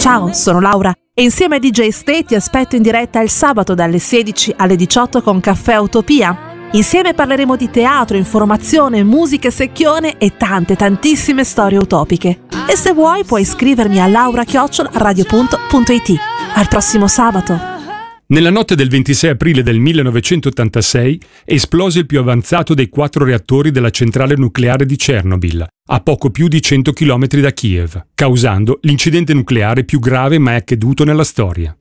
Ciao, sono Laura e insieme a DJ Ste ti aspetto in diretta il sabato dalle 16 alle 18 con Caffè Utopia. Insieme parleremo di teatro, informazione, musica secchione e tantissime storie utopiche. E se vuoi puoi iscrivermi a laura@radio.it. Al prossimo sabato! Nella notte del 26 aprile del 1986 esplose il più avanzato dei 4 reattori della centrale nucleare di Chernobyl, a poco più di 100 km da Kiev, causando l'incidente nucleare più grave mai accaduto nella storia.